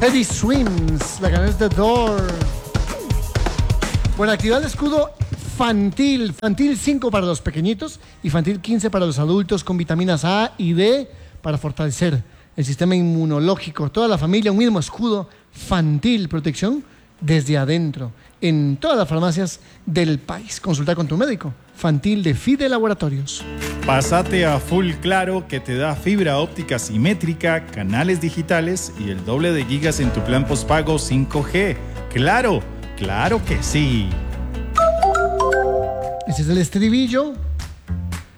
Teddy Swims, la canción es The Door. Bueno, activar el escudo Fantil. Fantil 5 para los pequeñitos y Fantil 15 para los adultos con vitaminas A y D para fortalecer el sistema inmunológico. Toda la familia, un mismo escudo Fantil, protección desde adentro, en todas las farmacias del país. Consulta con tu médico. Fantil de Fide Laboratorios. Pásate a Full Claro, que te da fibra óptica simétrica, canales digitales y el doble de gigas en tu plan postpago 5G. ¡Claro! ¡Claro que sí! Ese es el estribillo.